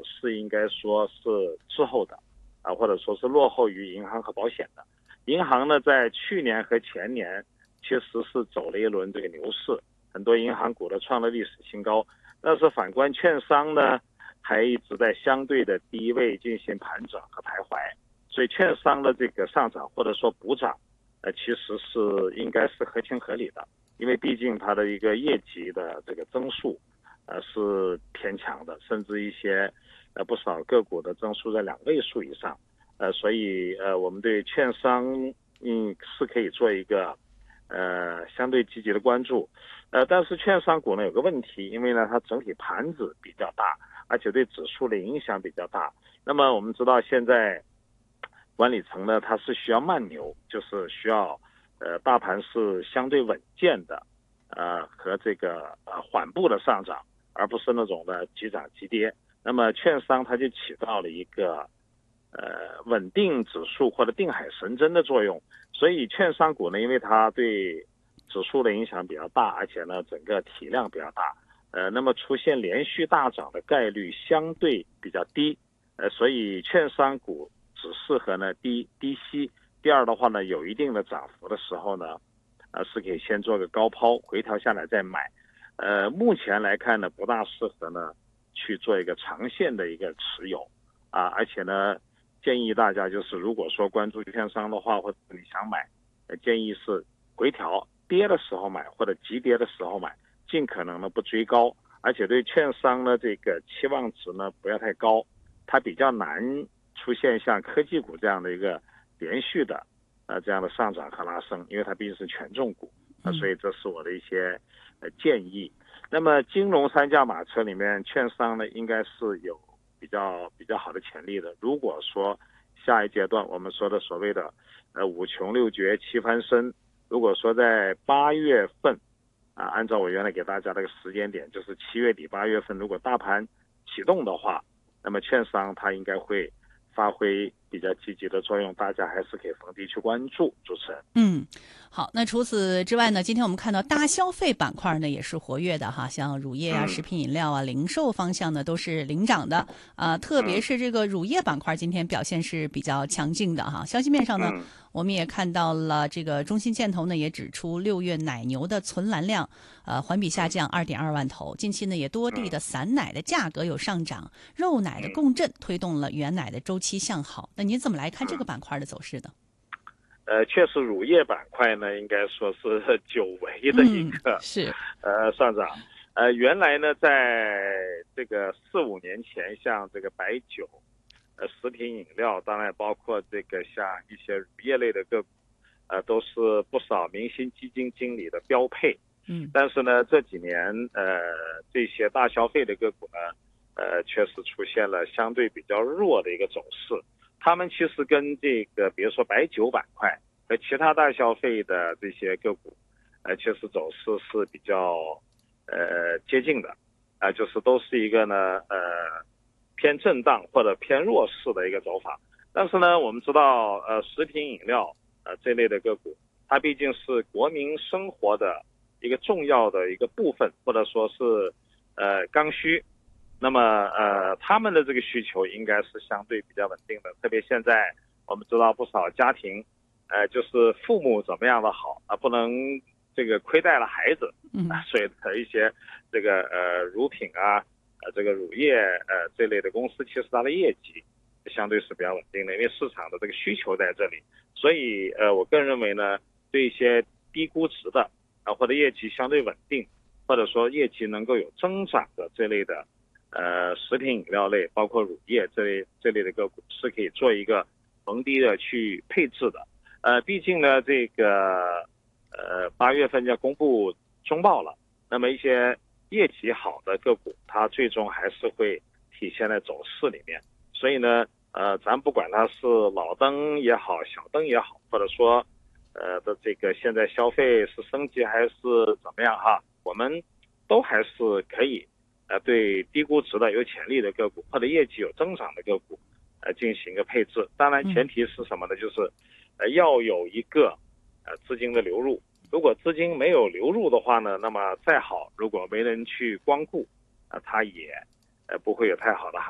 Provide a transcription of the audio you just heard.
势应该说是滞后的或者说是落后于银行和保险的。银行呢在去年和前年确实是走了一轮这个牛市，很多银行股呢创了历史新高，但是反观券商呢还一直在相对的低位进行盘整和徘徊，所以券商的这个上涨或者说补涨其实是应该是合情合理的，因为毕竟它的一个业绩的这个增速是偏强的，甚至一些不少个股的增速在2位数以上，所以我们对券商是可以做一个相对积极的关注，但是券商股呢有个问题，因为呢它整体盘子比较大，而且对指数的影响比较大。那么我们知道现在管理层呢它是需要慢牛，就是需要大盘是相对稳健的和这个缓步的上涨，而不是那种的急涨急跌。那么券商它就起到了一个稳定指数或者定海神针的作用，所以券商股呢，因为它对指数的影响比较大，而且呢整个体量比较大，那么出现连续大涨的概率相对比较低，所以券商股只适合呢低吸。第二的话呢，有一定的涨幅的时候呢，是可以先做个高抛，回调下来再买。目前来看呢，不大适合呢去做一个长线的一个持有而且呢，建议大家就是如果说关注券商的话，或者你想买，建议是回调跌的时候买或者急跌的时候买，尽可能的不追高，而且对券商呢这个期望值呢不要太高，它比较难出现像科技股这样的一个连续的这样的上涨和拉升，因为它毕竟是权重股所以这是我的一些建议。那么金融三驾马车里面，券商呢应该是有比较好的潜力的。如果说下一阶段我们说的所谓的五穷六绝七翻身，如果说在8月份按照我原来给大家的个时间点，就是7月底8月份，如果大盘启动的话，那么券商它应该会发挥比较积极的作用，大家还是可以逢低去关注。主持人， 好，那除此之外呢，今天我们看到大消费板块呢也是活跃的哈，像乳业食品饮料零售方向呢都是领涨的特别是这个乳业板块今天表现是比较强劲的哈。消息面上呢，我们也看到了这个中信建投呢也指出，6月奶牛的存栏量环比下降2.2万头，近期呢也多地的散奶的价格有上涨，肉奶的共振推动了原奶的周期向好。那您怎么来看这个板块的走势呢？ 确实乳业板块呢应该说是久违的一个上涨。原来呢在这个4、5年前，像这个白酒食品饮料，当然包括这个像一些乳业类的个股都是不少明星基金经理的标配。但是呢这几年这些大消费的个股呢确实出现了相对比较弱的一个走势。他们其实跟这个比如说白酒板块和其他大消费的这些个股确实走势是比较接近的就是都是一个呢偏震荡或者偏弱势的一个走法。但是呢我们知道食品饮料这类的个股，它毕竟是国民生活的一个重要的一个部分，或者说是刚需。那么他们的这个需求应该是相对比较稳定的，特别现在我们知道不少家庭就是父母怎么样的好不能这个亏待了孩子所以的一些这个乳品这个乳业这类的公司，其实它的业绩相对是比较稳定的，因为市场的这个需求在这里。所以我个人认为呢，对一些低估值的或者业绩相对稳定，或者说业绩能够有增长的这类的食品饮料类，包括乳业这类的个股，是可以做一个逢低的去配置的。毕竟呢，这个8月份要公布中报了，那么一些业绩好的个股，它最终还是会体现在走势里面。所以呢，咱不管它是老灯也好，小灯也好，或者说的这个现在消费是升级还是怎么样我们都还是可以对低估值的有潜力的个股或者业绩有增长的个股进行一个配置。当然前提是什么呢？就是要有一个资金的流入。如果资金没有流入的话呢，那么再好，如果没人去光顾它也不会有太好的